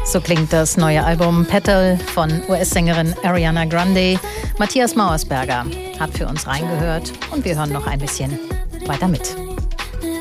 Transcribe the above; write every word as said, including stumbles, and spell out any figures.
So klingt das neue Album Petal von U S-Sängerin Ariana Grande. Matthias Mauersberger hat für uns reingehört und wir hören noch ein bisschen weiter mit.